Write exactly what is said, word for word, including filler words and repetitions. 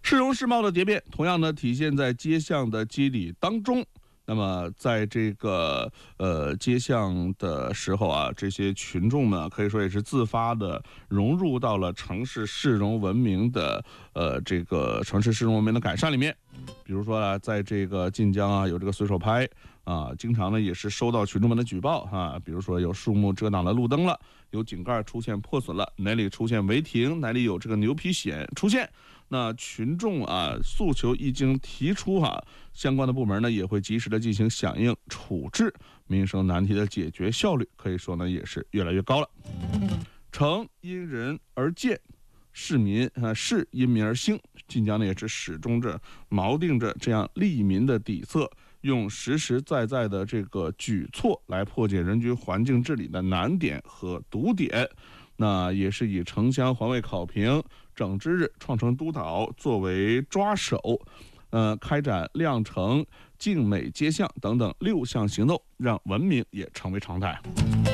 市容市貌的蝶变，同样呢体现在街巷的肌理当中。那么，在这个呃街巷的时候啊，这些群众呢，可以说也是自发的融入到了城市市容文明的呃这个城市市容文明的改善里面。比如说啊，在这个晋江啊，有这个随手拍啊，经常呢也是收到群众们的举报啊，比如说有树木遮挡了路灯了，有井盖出现破损了，哪里出现违停，哪里有这个牛皮癣出现。那群众啊诉求一经提出哈、啊，相关的部门呢也会及时的进行响应处置，民生难题的解决效率可以说呢也是越来越高了。城因人而建，市民啊市因民而兴，晋江呢也是始终着锚定着这样利民的底色，用实实在在的这个举措来破解人居环境治理的难点和堵点。那也是以城乡环卫考评、整治日、创城督导作为抓手，呃，开展亮城、静美街巷等等六项行动，让文明也成为常态。